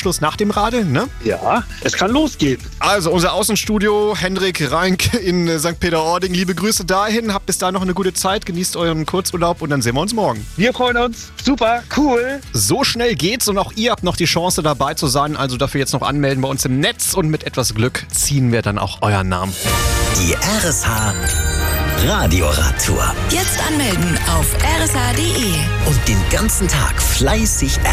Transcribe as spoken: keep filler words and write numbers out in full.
Anschluss nach dem Radeln, ne? Ja, es kann losgehen. Also unser Außenstudio, Hendrik Reinck in Sankt Peter-Ording. Liebe Grüße dahin. Habt bis da noch eine gute Zeit. Genießt euren Kurzurlaub und dann sehen wir uns morgen. Wir freuen uns. Super, cool. So schnell geht's und auch ihr habt noch die Chance dabei zu sein. Also dafür jetzt noch anmelden bei uns im Netz und mit etwas Glück ziehen wir dann auch euren Namen. Die R S H Radioradtour. Jetzt anmelden auf r s h punkt d e. Und den ganzen Tag fleißig